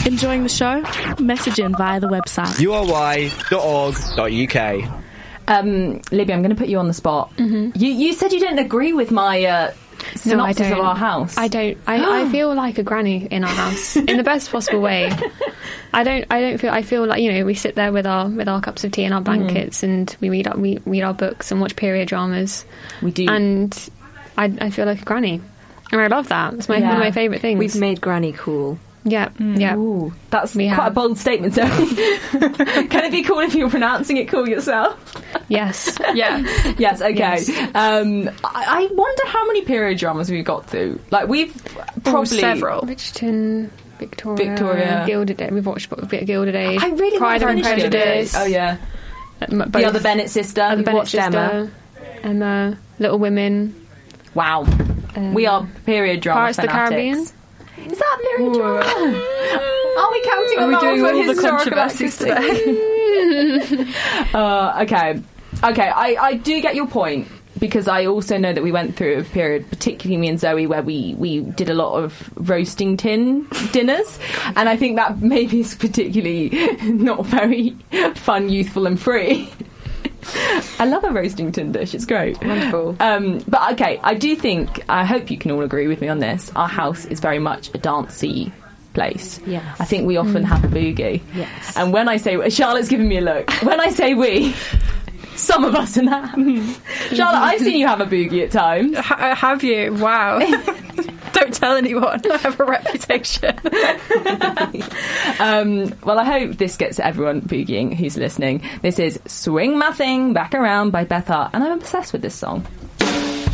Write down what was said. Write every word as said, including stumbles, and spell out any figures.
Enjoying the show? Message in via the website u r y dot org dot u k. Um, Libby, I'm going to put you on the spot. Mm-hmm. You, you said you didn't agree with my uh, synopsis no, I don't. of our house. I don't. I, I feel like a granny in our house in the best possible way. I don't. I don't feel. I feel like, you know, we sit there with our with our cups of tea and our blankets, mm. and we read our, we read our books and watch period dramas. We do, and I, I feel like a granny, and I love that. It's my yeah. one of my favourite things. We've made granny cool. Yeah, mm. yeah. Ooh, that's we quite have. a bold statement, Zoe. Can it be cool if you're pronouncing it cool yourself? Yes. Yeah. Yes, okay. Yes. Um, I, I wonder how many period dramas we've got through. Like, we've probably... Oh, several. Bridgerton, Victoria, Victoria. Gilded Age. We've watched a bit of Gilded Age. I really Pride and Prejudice. Oh, yeah. Both. The Other Bennett Sister. Other We've Bennett watched Sister. Emma. Emma. Little Women. Wow. Um, we are period drama Pirates of the fanatics. Caribbean. Is that period drama? Are we counting Are we doing all all the historical controversies today? uh, okay. Okay, I, I do get your point, because I also know that we went through a period, particularly me and Zoe, where we, we did a lot of roasting tin dinners, and I think that maybe is particularly not very fun, youthful and free. I love a roasting tin dish, it's great. Wonderful. Um, but okay, I do think, I hope you can all agree with me on this, our house is very much a dancey place. Yes. I think we often mm. have a boogie. Yes. And when I say, Charlotte's giving me a look, when I say we, some of us in that. Charlotte, I've seen you have a boogie at times. H- have you? Wow. Don't tell anyone. I have a reputation. um, well, I hope this gets everyone boogieing who's listening. This is Swing My Thing Back Around by Beth Hart, and I'm obsessed with this song.